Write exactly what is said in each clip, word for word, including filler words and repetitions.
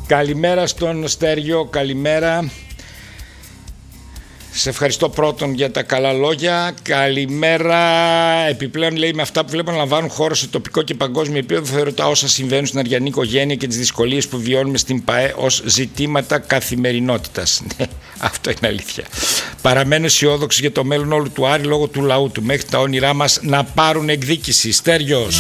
Καλημέρα στον Στέργιο, καλημέρα. Σε ευχαριστώ πρώτον για τα καλά λόγια. Καλημέρα. Επιπλέον, λέει, με αυτά που βλέπω να λαμβάνουν χώρο σε τοπικό και παγκόσμιο επίπεδο, θεωρώ τα όσα συμβαίνουν στην αριανή οικογένεια και τις δυσκολίες που βιώνουμε στην ΠΑΕ ως ζητήματα καθημερινότητας. Ναι, αυτό είναι αλήθεια. Παραμένω αισιόδοξη για το μέλλον όλου του Άρη λόγω του λαού του, μέχρι τα όνειρά μας να πάρουν εκδίκηση. Στέριος.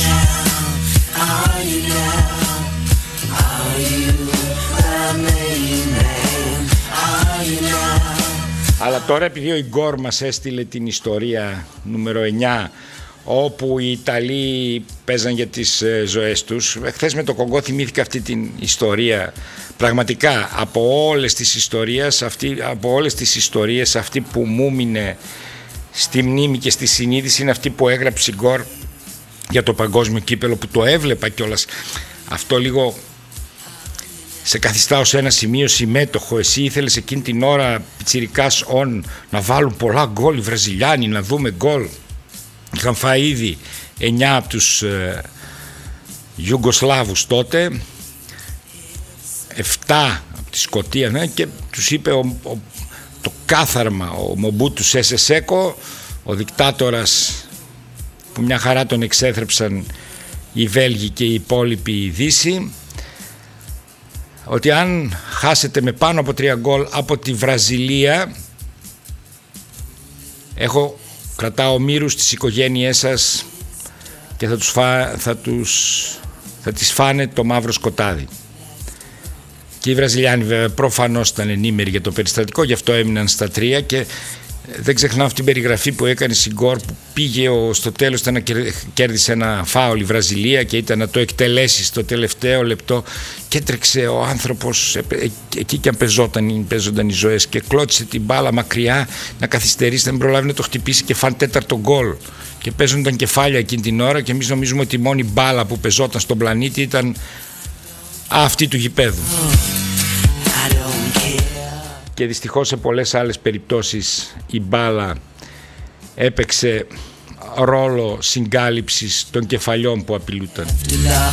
Αλλά τώρα, επειδή ο Ιγκόρ μας έστειλε την ιστορία νούμερο εννιά, όπου οι Ιταλοί παίζαν για τις ζωές τους, χθες με το Κονγκό θυμήθηκα αυτή την ιστορία. Πραγματικά από όλες τις ιστορίες αυτή, από όλες τις ιστορίες αυτή που μου μείνε στη μνήμη και στη συνείδηση είναι αυτή που έγραψε η Ιγκόρ για το παγκόσμιο κύπελο, που το έβλεπα κιόλας. Αυτό λίγο σε καθιστά ως ένα σημείο συμμέτοχο. Εσύ ήθελες εκείνη την ώρα, πιτσιρικάς on, να βάλουν πολλά γκολ οι Βραζιλιάνοι, να δούμε γκολ. Είχαν φάει ήδη εννιά από τους ε, Ιουγκοσλάβους τότε, εφτά από τη Σκωτία, ναι, και τους είπε ο, ο, το κάθαρμα, ο Μομπούτου Σέσε Σέκο, ο δικτάτορας που μια χαρά τον εξέθρεψαν οι Βέλγοι και οι υπόλοιποι Δύση, ότι αν χάσετε με πάνω από τρία γκολ από τη Βραζιλία, έχω, κρατάω μύρους στις οικογένειές σας και θα, τους φά, θα, τους, θα τις φάνε το μαύρο σκοτάδι. Και οι Βραζιλιάνοι βέβαια προφανώς ήταν ενήμεροι για το περιστατικό, γι' αυτό έμειναν στα τρία. Και δεν ξεχνάω αυτή την περιγραφή που έκανε η Γκόρ, που πήγε ο, στο τέλος, ήταν να κέρδισε ένα φάουλ η Βραζιλία και ήταν να το εκτελέσει στο τελευταίο λεπτό και έτρεξε ο άνθρωπος εκεί και αν παίζονταν, παίζονταν οι ζωές και κλώτησε την μπάλα μακριά να καθυστερήσει, δεν προλάβει να το χτυπήσει και φαν τέταρτο γκολ. Και παίζονταν κεφάλια εκείνη την ώρα και εμείς νομίζουμε ότι η μόνη μπάλα που παίζονταν στον πλανήτη ήταν αυτή του γηπέδου. Και δυστυχώς σε πολλές άλλες περιπτώσεις η μπάλα έπαιξε ρόλο συγκάλυψης των κεφαλιών που απειλούταν.